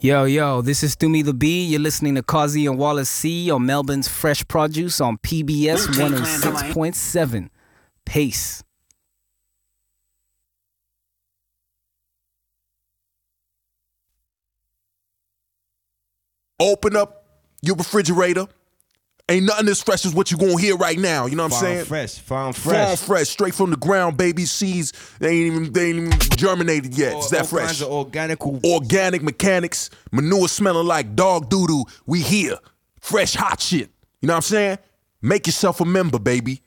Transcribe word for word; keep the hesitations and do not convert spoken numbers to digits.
Yo, yo, this is Thumi the Bee. You're listening to Causey and Wallace C on Melbourne's Fresh Produce on P B S one oh six point seven. Peace. Open up your refrigerator. Ain't nothing as fresh as what you gonna hear right now. You know what I'm Farm saying? fresh, farm fresh. Farm fresh, straight from the ground, baby. Seeds, they ain't even they ain't even germinated yet. All, It's that all fresh. kinds of organic. Organic mechanics, manure smelling like dog doo-doo. We here. Fresh hot shit. You know what I'm saying? Make yourself a member, baby.